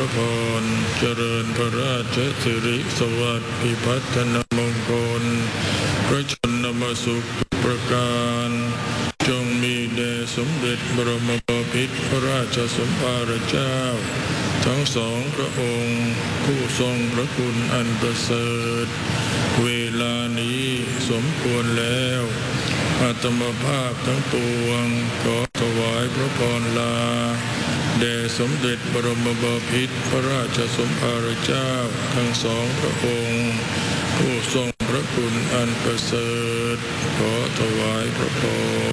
ระพรเจริญพระราชสิริสวัสดิ์พิพัฒนมงคลพระชนมสุขทุกประการจงมีแด่สมเด็จบรมบพิตรพระราชสมภารเจ้าทั้งสองพระองค์ผู้ทรงพระคุณอันประเสริฐเวลานี้สมควรแล้วอาตมภาพทั้งปวงขอถวายพระพรลาแด่สมเด็จบรมบพิตรพระราชสมภารเจ้าทั้งสองพระองค์ผู้ทรงพระคุณอันประเสริฐขอถวายพระพร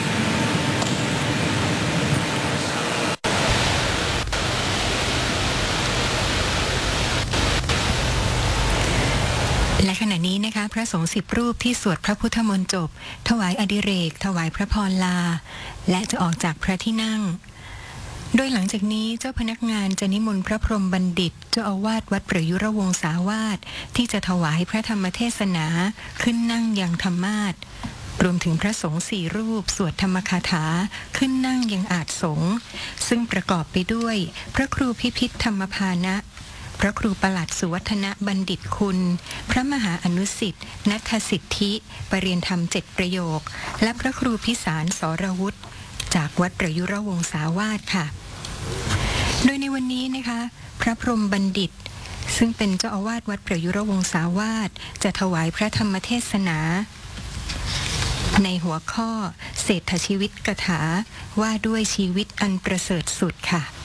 และขณะนี้นะคะพระสงฆ์10 รูปที่สวดพระพุทธมนต์จบถวายอดิเรกถวายพระพรลาและจะออกจากพระที่นั่งโดยหลังจากนี้เจ้าพนักงานจะนิมนต์พระพรหมบัณฑิตเจ้าอาวาสวัดประยุรวงศาวาสที่จะถวายพระธรรมเทศนาขึ้นนั่งยังธรรมาสน์รวมถึงพระสงฆ์4 รูปสวดธรรมคาถาขึ้นนั่งยังอาสน์สงฆ์ซึ่งประกอบไปด้วยพระครูพิพิธธรรมพานะพระครูประหลัดสุวัฒนบัณฑิตคุณพระมหาอนุสิทธิ์นัทสิทธิปรริยนธรรม7 ประโยคและพระครูพิสารสรวุฒิจากวัดประยุรวงศาวาสค่ะโดยในวันนี้นะคะพระพรหมบัณฑิตซึ่งเป็นเจ้าอาวาสวัดประยุรวงศาวาสจะถวายพระธรรมเทศนาในหัวข้อเศรษฐชีวิตกถาว่าด้วยชีวิตอันประเสริฐสุดค่ะ